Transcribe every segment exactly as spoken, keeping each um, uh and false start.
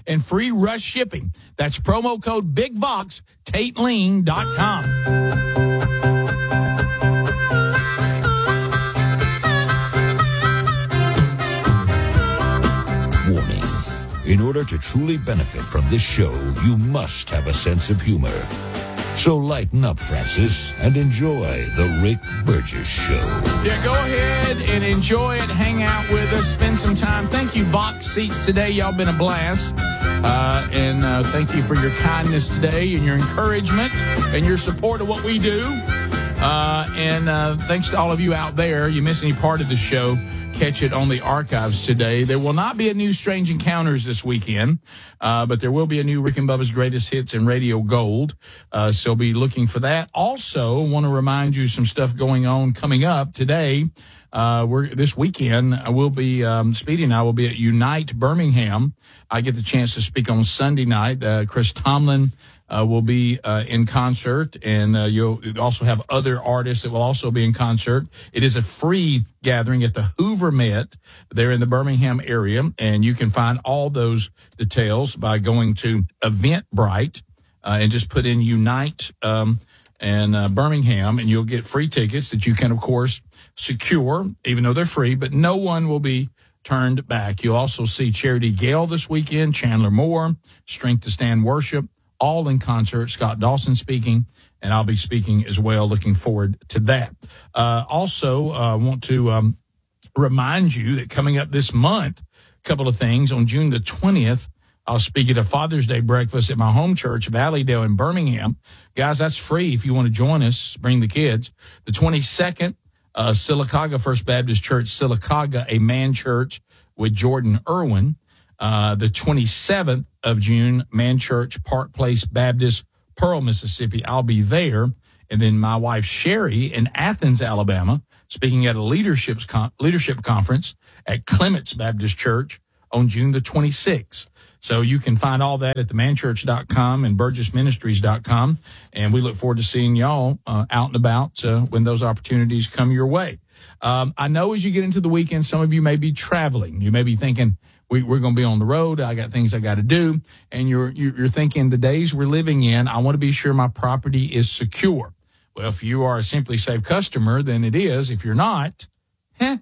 and free rush shipping. That's promo code BIGVOX, Tate Lean dot com. Warning. In order to truly benefit from this show, you must have a sense of humor. So lighten up, Francis, and enjoy the Rick Burgess Show. Yeah, go ahead and enjoy it. Hang out with us. Spend some time. Thank you, Vox Seats, today. Y'all been a blast. Uh, and uh, thank you for your kindness today and your encouragement and your support of what we do. Uh, and uh, thanks to all of you out there. You miss any part of the show, catch it on the archives today. There will not be a new Strange Encounters this weekend, uh, but there will be a new Rick and Bubba's Greatest Hits and Radio Gold. Uh, so be looking for that. Also, want to remind you some stuff going on coming up today. Uh, we're this weekend. I will be um, Speedy and I will be at Unite Birmingham. I get the chance to speak on Sunday night. Uh, Chris Tomlin uh, will be uh, in concert, and uh, you'll also have other artists that will also be in concert. It is a free gathering at the Hoover Met there in the Birmingham area, and you can find all those details by going to Eventbrite uh, and just put in Unite um, and uh, Birmingham, and you'll get free tickets that you can, of course, secure, even though they're free, but no one will be turned back. You'll also see Charity Gale this weekend, Chandler Moore, Strength to Stand Worship, all in concert. Scott Dawson speaking, and I'll be speaking as well. Looking forward to that. Uh, also, I uh, want to um, remind you that coming up this month, a couple of things. On June the twentieth, I'll speak at a Father's Day breakfast at my home church, Valleydale in Birmingham. Guys, that's free if you want to join us. Bring the kids. The twenty-second, uh, Sylacauga First Baptist Church, Sylacauga, a man church with Jordan Irwin. Uh, the twenty-seventh of June, Man Church, Park Place Baptist, Pearl, Mississippi. I'll be there. And then my wife, Sherry, in Athens, Alabama, speaking at a leadership con- leadership conference at Clements Baptist Church on June the twenty-sixth. So you can find all that at the man church dot com and burgess ministries dot com. And we look forward to seeing y'all uh, out and about uh, when those opportunities come your way. Um, I know as you get into the weekend, some of you may be traveling. You may be thinking, we, we're going to be on the road. I got things I got to do. And you're, you're thinking the days we're living in, I want to be sure my property is secure. Well, if you are a Simply Safe customer, then it is. If you're not, heh.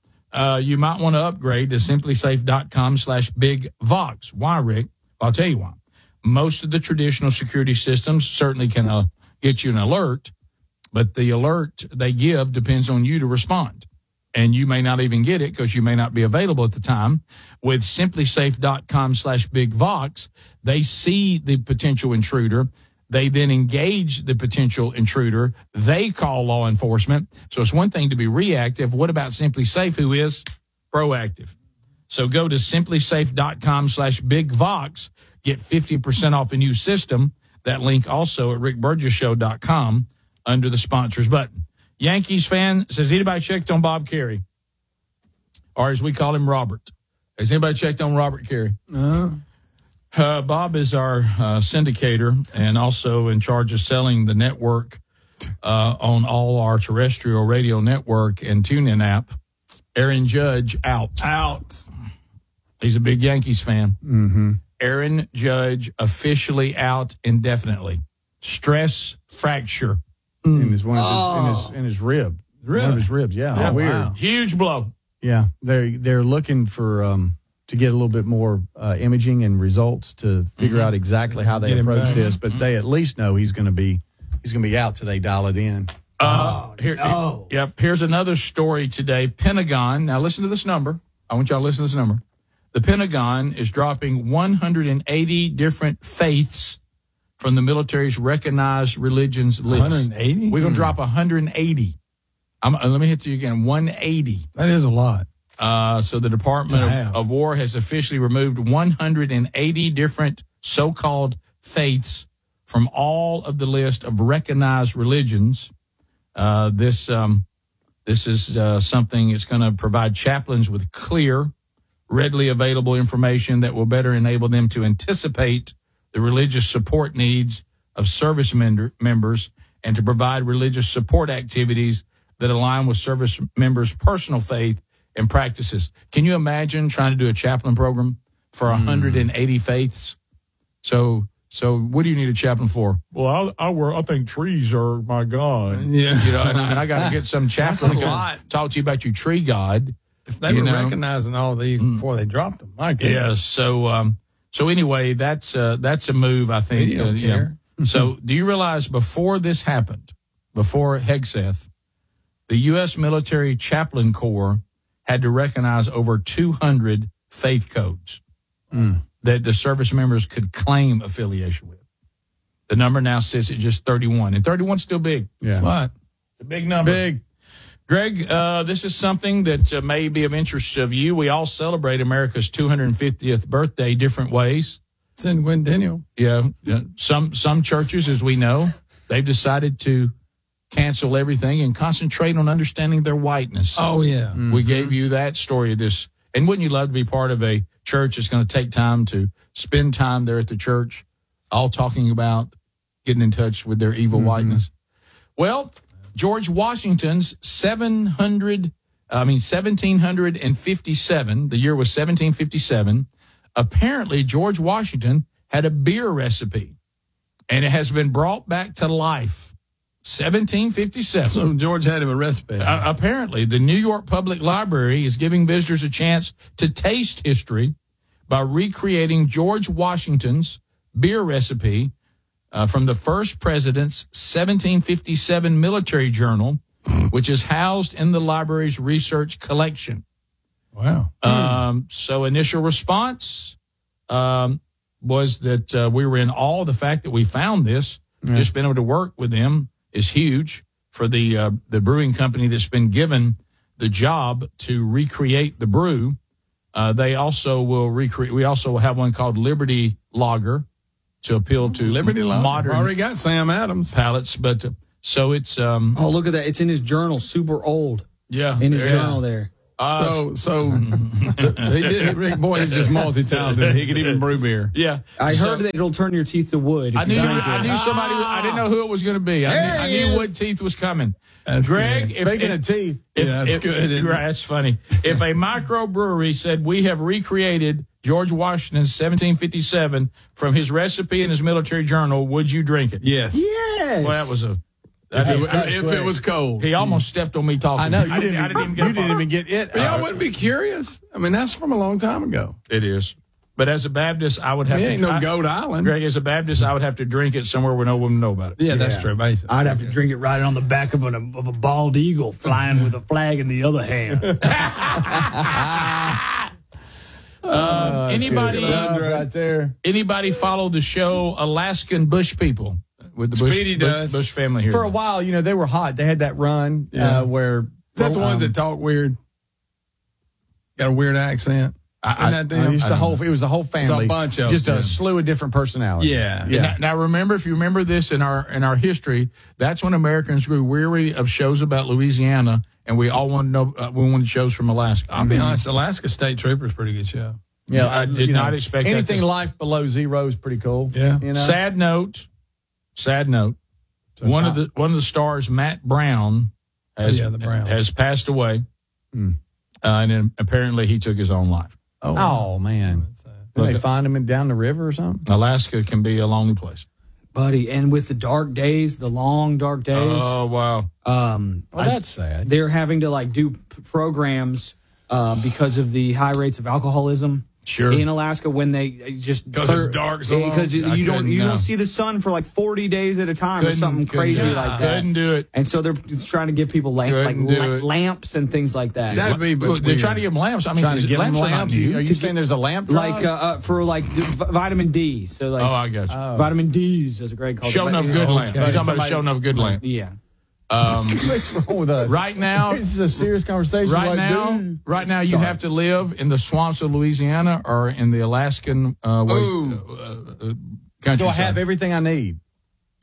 Uh, you might want to upgrade to simply safe dot com slash big vox. Why, Rick? I'll tell you why. Most of the traditional security systems certainly can uh, get you an alert, but the alert they give depends on you to respond. And you may not even get it because you may not be available at the time. With simply safe dot com slash big vox, they see the potential intruder. They then engage the potential intruder. They call law enforcement. So it's one thing to be reactive. What about Simply Safe, who is proactive? So go to simply safe dot com slash big vox. Get fifty percent off a new system. That link also at rick burgess show dot com under the sponsors button. Yankees fan says, anybody checked on Bob Carey? Or as we call him, Robert. Has anybody checked on Robert Carey? No. Uh, Bob is our uh, syndicator and also in charge of selling the network uh, on all our terrestrial radio network and TuneIn app. Aaron Judge out. Out. He's a big Yankees fan. Mm-hmm. Aaron Judge officially out indefinitely. Stress fracture. In his one of his, Oh. in his in his rib. Really? One of his ribs, yeah. Yeah, How weird. wow. Huge blow. Yeah. They're they're looking for um to get a little bit more uh, imaging and results to figure Mhm. out exactly how they Get him approach back. this, but they at least know he's going to be he's going to be out till they dial it in. Uh, here, no. Yep. Here's another story today. Pentagon. Now listen to this number. I want y'all to listen to this number. The Pentagon is dropping one hundred eighty different faiths from the military's recognized religions list. one hundred eighty? We're going to drop one hundred eighty. I'm, uh, let me hit you again. one hundred eighty. That is a lot. Uh, so the Department To have. of, of War has officially removed one hundred eighty different so-called faiths from all of the list of recognized religions. Uh, this um, this is uh, something that's going to provide chaplains with clear, readily available information that will better enable them to anticipate the religious support needs of service member, members and to provide religious support activities that align with service members' personal faith and practices. Can you imagine trying to do a chaplain program for one hundred eighty faiths. So, so what do you need a chaplain for? Well, I, I, were, I think trees are my God. Yeah. You know, and, I- and I got to get some chaplain to a come lot. talk to you about your tree God. If they you were know. recognizing all these before they dropped them, my goodness. Yeah. So, um, so anyway, that's uh, that's a move, I think. They don't uh, yeah. care. So, do you realize before this happened, before Hegseth, the U S military chaplain corps had to recognize over two hundred faith codes Mm. that the service members could claim affiliation with. The number now sits at just thirty-one, and thirty-one's still big. Yeah. It's a lot. A big number. Big. Greg, uh, this is something that uh, may be of interest of you. We all celebrate America's two hundred fiftieth birthday different ways. Centennial. Yeah, yeah. Some some churches, as we know, they've decided to cancel everything and concentrate on understanding their whiteness. Oh, yeah. We gave you that story of this. And wouldn't you love to be part of a church that's going to take time to spend time there at the church, all talking about getting in touch with their evil whiteness? Well, George Washington's seven hundred, I mean, seventeen fifty-seven, the year was seventeen fifty-seven. Apparently, George Washington had a beer recipe, and it has been brought back to life. seventeen fifty-seven. So George had him a recipe. Uh, apparently, the New York Public Library is giving visitors a chance to taste history by recreating George Washington's beer recipe uh, from the first president's seventeen fifty-seven military journal, which is housed in the library's research collection. Wow. Um, so initial response um, was that uh, we were in awe of the fact that we found this. Yeah. Just being able to work with them is huge for the uh, the brewing company that's been given the job to recreate the brew. Uh, they also will recreate. We also have one called Liberty Lager to appeal to Liberty Lager. modern Already got Sam Adams. palates. But uh, so it's um, Oh, look at that. It's in his journal, super old. yeah In his there it is. journal there. Uh, So, so he did. Rick Boyd is just multi-talented. He could even brew beer. yeah, I So- heard that it'll turn your teeth to wood. if I you knew drink I it. knew somebody. I didn't know who it was going to be. I There knew, I he knew is. what teeth was coming. That's Greg, good. if, Speaking if, of teeth. if, Yeah, that's if- good, isn't it? Right, that's funny. If a microbrewery said we have recreated George Washington's seventeen fifty-seven from his recipe in his military journal, would you drink it? Yes. Yes. Well, that was a. If, That, it, I- if it was cold. he almost stepped on me talking. I know. You I didn't, I didn't even get you a didn't part. even get it. But y'all wouldn't be curious. I mean, that's from a long time ago. It is. But as a Baptist, I would have It to. ain't no I- Goat Island. Greg, as a Baptist, I would have to drink it somewhere where no one would know about it. Yeah, that's Yeah. true. Basically. I'd have to drink it right on the back of, an, of a bald eagle flying with a flag in the other hand. Um, anybody? Stuff right there. Anybody follow the show Alaskan Bush People with the Bush, Speedy Bu- does. Bush family here? For a while, you know, they were hot. They had that run Yeah. uh, where. Is that the ones um, that talk weird? Got a weird accent? I- Isn't that Uh, them? just the whole, it was the whole family. bunch of just them. a slew of different personalities. Yeah. yeah. Now, now remember, if you remember this in our in our history, that's when Americans grew weary of shows about Louisiana, and we all wanted to know. Uh, we wanted shows from Alaska. I'll be honest, Alaska State Trooper is a pretty good show. Yeah, I did you not know, expect that anything to- life below zero is pretty cool. Yeah. you know. Sad note. Sad note. One of the one of the stars, Matt Brown, has Oh, yeah, the Brown. has passed away, Hmm. uh, and then apparently he took his own life. Oh man, did they find him in, down the river or something? Alaska can be a lonely place. Buddy, and with the dark days, the long dark days, Oh wow. um, Well, I- that's sad. they're having to like do p- programs uh, because of the high rates of alcoholism Sure. in Alaska when they just 'Cause it's dark so long? because you, I you don't couldn't, you no. don't see the sun for like forty days at a time or Couldn't- something couldn't crazy do it. like that. Couldn't do it. And so they're trying to give people lamp, like Couldn't do la- it. lamps and things like that. That'd be Look, they're weird. trying to give them lamps. I mean, Trying is to it get them lamps are not lamps. new. Are you saying there's a lamp? like drug? uh, uh, for like d- v- vitamin D. So like Oh, I got you. Oh. vitamin D's, as Greg calls Show it. enough But, good uh, lamp. You're talking about a Somebody- show enough good lamp. Yeah. Um, What's wrong with us? right now, This is a serious conversation. right like, now, dude. right now, you Sorry. have to live in the swamps of Louisiana or in the Alaskan uh, waste, Ooh. uh, uh, Do I countryside. have everything I need? Yeah,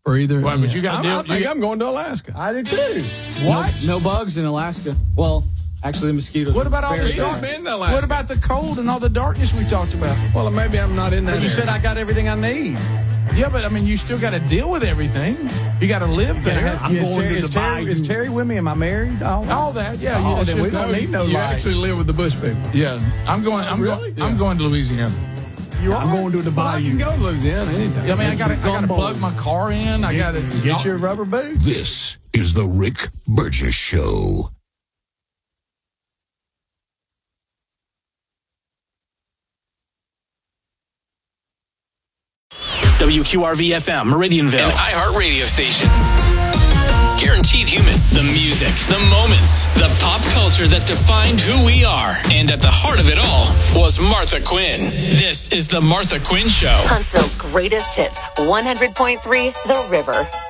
For either. Well, but you got I, I deal- think you- I'm going to Alaska. I do too. What? No, no bugs in Alaska. Well, actually, the mosquitoes. What about all Very the You've dark? bad. been to Alaska. What about the cold and all the darkness we talked about? Well, maybe I'm not in that But you area. said I got everything I need. Yeah, but I mean, you still got to deal with everything. You got to live there. I'm is, going Terry, to is, the Terry, bayou. is Terry with me? Am I married? All, All that, yeah. Oh, yeah, then we it's- don't need no You light. actually live with the bush people. Yeah, I'm going. I'm Really? going. I'm going to Louisiana. You I'm going to the Well, I can bayou. go to Louisiana anytime. Yeah, I mean, I got to. I got to Gumbo. plug my car in. I got to Get your rubber boots. This is the Rick Burgess Show. W Q R V F M, Meridianville, an iHeart radio station. Guaranteed human. The music, the moments, the pop culture that defined who we are. And at the heart of it all was Martha Quinn. This is the Martha Quinn Show. Huntsville's greatest hits, one hundred point three The River.